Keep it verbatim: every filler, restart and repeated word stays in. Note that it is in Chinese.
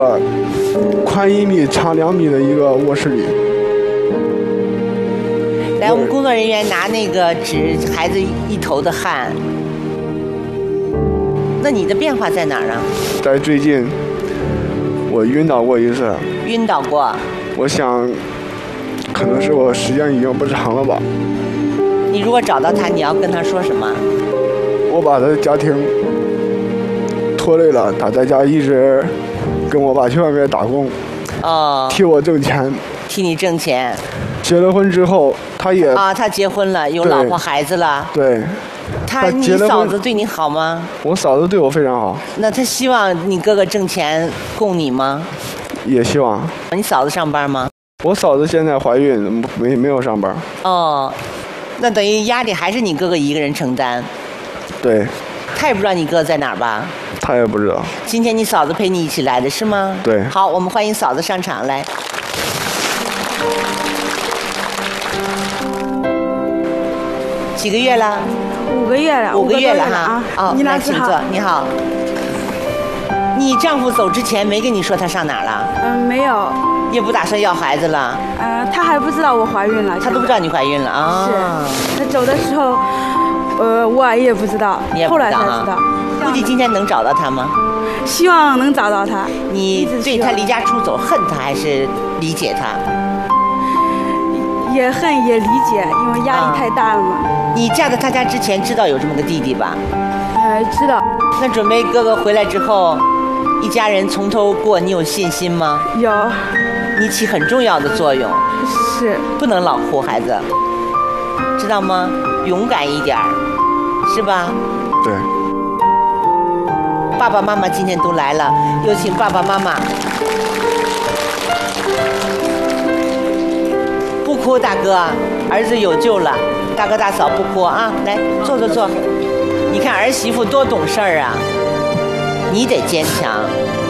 呃，宽一米、长两米的一个卧室里。 来，我们工作人员拿那个纸，孩子一头的汗。那你的变化在哪儿啊？ 在最近，我晕倒过一次。 晕倒过。 我想，可能是我时间已经不长了吧。 你如果找到他，你要跟他说什么？ 我把他的家庭拖累了，他在家一直跟我爸去外面打工， 哦， 替我挣钱， 替你挣钱。 结了婚之后，他也啊，他结婚了，有老婆孩子了。 对。 他，你嫂子对你好吗？ 我嫂子对我非常好。 那他希望你哥哥挣钱供你吗？ 也希望。 你嫂子上班吗？ 我嫂子现在怀孕，没没有上班。 哦，那等于压力还是你哥哥一个人承担。 对。 他也不知道你哥在哪儿吧？ 他也不知道。 今天你嫂子陪你一起来的是吗？ 对。 好，我们欢迎嫂子上场来。几个月了？ 五个月了。 五个月了哈。 哦， 你来，请坐。你好。你丈夫走之前没跟你说他上哪儿了？ 嗯，没有。 也不打算要孩子了？ 呃，他还不知道我怀孕了。 他都不知道你怀孕了啊？ 是。他走的时候，呃，我也不知道。 你也不知道。 后来才知道。 估计今天能找到他吗？ 希望能找到他。 你对他离家出走恨他还是理解他？ 也恨也理解，因为压力太大了嘛。 啊、你嫁到他家之前知道有这么个弟弟吧？ 呃，知道。 那准备哥哥回来之后，一家人从头过，你有信心吗？ 有。 你起很重要的作用。 是。 不能老护孩子，知道吗？勇敢一点，是吧？ 对。 爸爸妈妈今天都来了，有请爸爸妈妈。不哭，大哥，儿子有救了。大哥大嫂不哭啊，来坐坐坐。你看儿媳妇多懂事儿啊，你得坚强。